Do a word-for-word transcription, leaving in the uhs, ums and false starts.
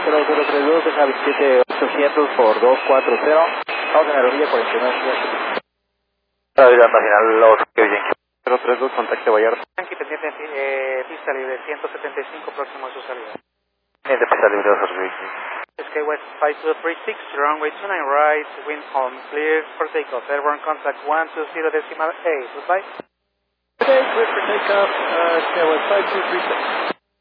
cero cero tres dos, deja veintisiete ochocientos por dos cuatro cero. Estamos en la orilla cuarenta y nueve. Avenida Nacional Los Yankee. cero tres dos, contacte Vallarta. Yankee pendiente, eh, pista libre ciento setenta y cinco, próximo a su salida. Pendiente pista libre de Los Yankee. Skywest five two three six, runway two nine right, wind calm, clear for takeoff, airborne contact one two zero decimal eight, goodbye. Okay, clear for takeoff, uh, Skywest five two three six.